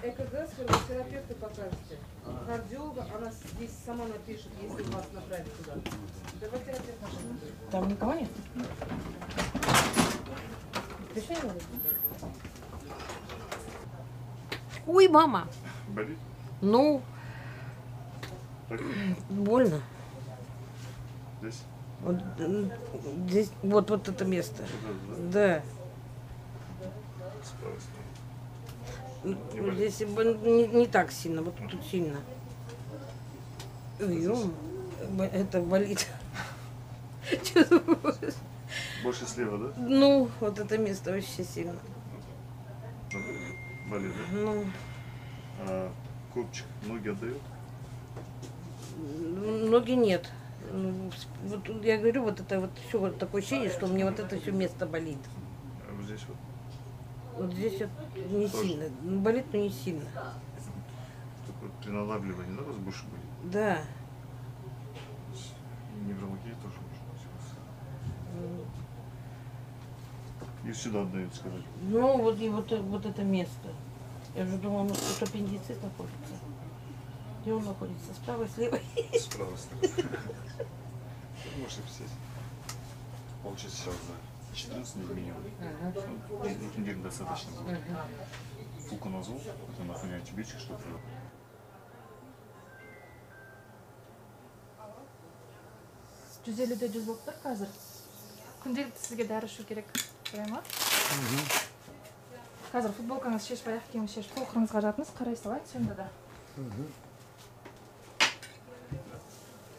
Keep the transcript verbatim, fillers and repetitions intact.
ЭКГ с терапевта покажете. Кардиолога, она здесь сама напишет, если вас направить туда. Давай терапевт наш. Там никого нет? Ой, мама. Болит? Ну, Так? больно. Здесь? Вот м, здесь, вот, вот это место. Вот это, Да. Справа, М, Не болит? Здесь бы не, не так сильно, вот тут сильно. Ой, ё, бо- это болит. Чувствую. Больше слева, да? Ну, вот это место вообще сильно. Болит, да? Ну, А копчик ноги отдает? ноги нет. Ну, Вот я говорю, вот это вот все вот такое ощущение, что мне вот это все место болит. А вот здесь вот. Вот здесь вот не Тоже? сильно. Ну, болит, но не сильно. Только вот при надавливании, да, у вас больше болит? Да. И невралгия тоже может быть. И сюда отдает, сказать. Ну, вот и вот, э- вот это место. Я уже думала, может, тут аппендицит находится. Где он находится? Справа, слева? Справа, слева. Можете писать. Получится сейчас за четырнадцать дней минимум. Ну, двух недель достаточно будет. Фуконазол, это напоминает антибиотик, чтобы жүз элүүдө жүз болуп тур азыр. Күнделикти сизге дары ішу керек. Коема. Қазір футболкаңыз шешіп, аяқ киіміңізді шешіп, толқырыңызға жатыңыз, қарайсыз ала, сонда да.